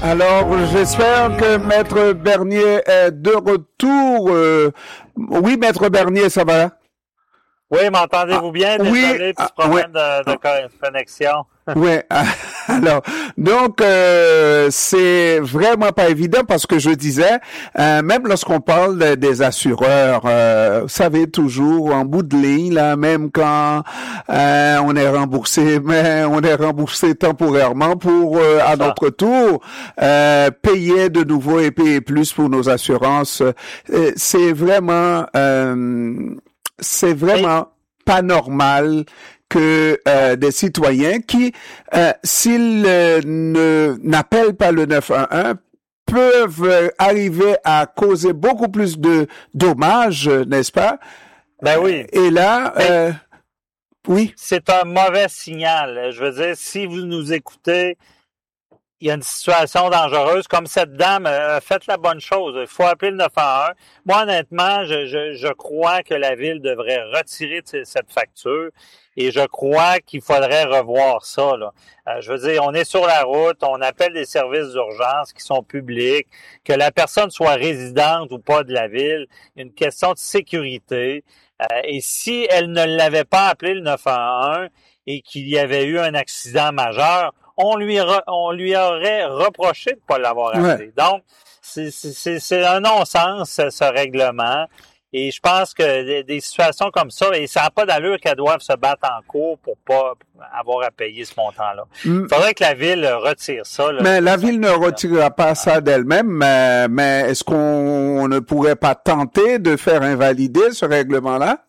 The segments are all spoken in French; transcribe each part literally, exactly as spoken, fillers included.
Alors, j'espère que Maître Bernier est de retour. Euh, oui, Maître Bernier, ça va? Oui, m'entendez-vous bien? Désolé, oui, petit problème ah, de, de connexion. Oui, alors, donc, euh, c'est vraiment pas évident parce que je disais, euh, même lorsqu'on parle des assureurs, euh, vous savez, toujours en bout de ligne, là, même quand euh, on est remboursé, mais on est remboursé temporairement pour, euh, à notre tour, euh, payer de nouveau et payer plus pour nos assurances. Euh, c'est vraiment, euh, c'est vraiment pas normal que euh, des citoyens qui, euh, s'ils euh, ne n'appellent pas le neuf un un, peuvent euh, arriver à causer beaucoup plus de dommages, n'est-ce pas? Ben oui. Et là, euh, oui. C'est un mauvais signal. Je veux dire, si vous nous écoutez, il y a une situation dangereuse, comme cette dame, euh, faites la bonne chose. Il faut appeler le neuf un un. Moi, honnêtement, je, je, je crois que la Ville devrait retirer cette facture et je crois qu'il faudrait revoir ça, là. Euh, je veux dire, on est sur la route, on appelle des services d'urgence qui sont publics, que la personne soit résidente ou pas de la Ville, une question de sécurité. Euh, et si elle ne l'avait pas appelé le neuf un un et qu'il y avait eu un accident majeur, on lui re, on lui aurait reproché de ne pas l'avoir appelé. Ouais. Donc, c'est, c'est, c'est un non-sens, ce, ce règlement. Et je pense que des, des situations comme ça, et ça n'a pas d'allure qu'elles doivent se battre en cours pour pas avoir à payer ce montant-là. Il mm. faudrait que la Ville retire ça. Là, mais la Ville ne retirera pas ça d'elle-même, mais, mais est-ce qu'on ne pourrait pas tenter de faire invalider ce règlement-là?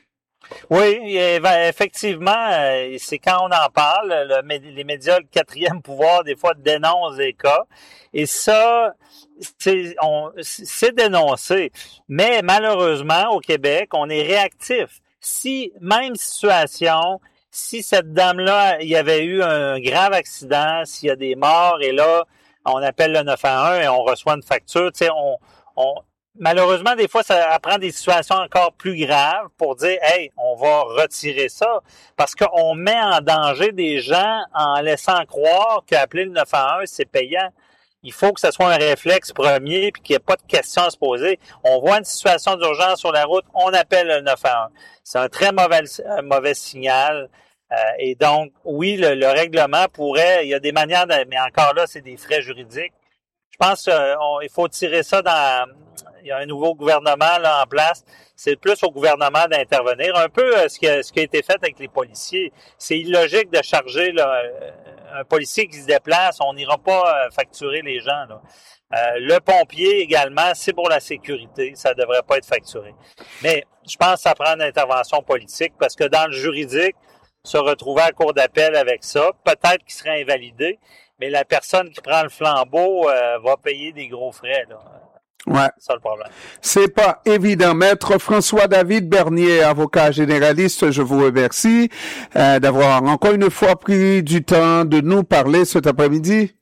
Oui, effectivement, c'est quand on en parle, le, les médias, le quatrième pouvoir, des fois, dénoncent des cas. Et ça, c'est, on, c'est dénoncé. Mais malheureusement, au Québec, on est réactif. Si, même situation, si cette dame-là, il y avait eu un grave accident, s'il y a des morts, et là, on appelle le neuf un un et on reçoit une facture, tu sais, on... on malheureusement, des fois, ça prend des situations encore plus graves pour dire, hey, on va retirer ça, parce qu'on met en danger des gens en laissant croire qu'appeler le neuf un un, c'est payant. Il faut que ce soit un réflexe premier puis qu'il n'y ait pas de questions à se poser. On voit une situation d'urgence sur la route, on appelle le neuf un un. C'est un très mauvais, un mauvais signal. Euh, et donc, oui, le, le règlement pourrait, il y a des manières, de, mais encore là, c'est des frais juridiques. Je pense qu'il faut tirer ça dans... Il y a un nouveau gouvernement là en place. C'est plus au gouvernement d'intervenir. Un peu euh, ce, qui a, ce qui a été fait avec les policiers. C'est illogique de charger là, un policier qui se déplace. On n'ira pas euh, facturer les gens. Là. Euh, le pompier également, c'est pour la sécurité. Ça ne devrait pas être facturé. Mais je pense que ça prend une intervention politique parce que dans le juridique, se retrouver à la cour d'appel avec ça, peut-être qu'il serait invalidé, mais la personne qui prend le flambeau euh, va payer des gros frais. Là. Ouais. C'est ça le problème. C'est pas évident. Maître François-David Bernier, avocat généraliste, je vous remercie euh, d'avoir encore une fois pris du temps de nous parler cet après-midi.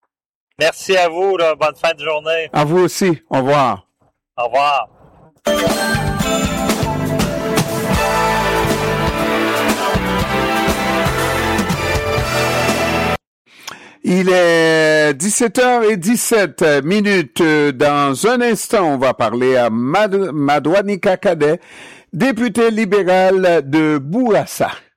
Merci à vous. Là. Bonne fin de journée. À vous aussi. Au revoir. Au revoir. Il est dix-sept heures dix-sept minutes. Dans un instant, on va parler à Mad- Madouanika Cadet, députée libérale de Bourassa.